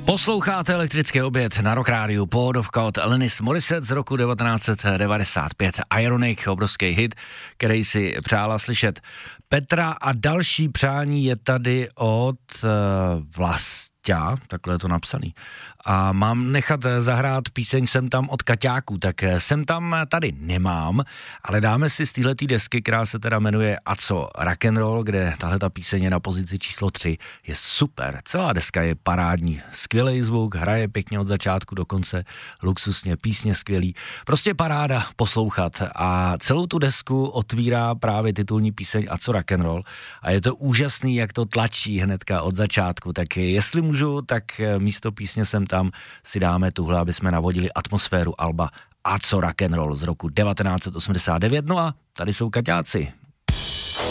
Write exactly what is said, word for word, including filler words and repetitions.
Posloucháte Elektrický oběd na Rock Rádiu, pohodovka od Alanis Morissette z roku devatenáct set devadesát pět. Ironic, obrovský hit, který si přála slyšet Petra, a další přání je tady od uh, Vlastia, takhle je to napsaný. A mám nechat zahrát píseň Jsem tam od Kaťáků, tak Jsem tam tady nemám, ale dáme si z téhletý desky, která se teda jmenuje A co rock'n'roll, kde tahle ta píseň je na pozici číslo tři, je super. Celá deska je parádní, skvělý zvuk, hraje pěkně od začátku do konce, luxusně, písně skvělý, prostě paráda poslouchat, a celou tu desku otvírá právě titulní píseň A co rock'n'roll a je to úžasný, jak to tlačí hnedka od začátku, tak jestli můžu, tak místo písně Jsem tam si dáme tuhle, aby jsme navodili atmosféru alba A co rock'n'roll z roku devatenáct set osmdesát devět. No a tady jsou Kaťáci.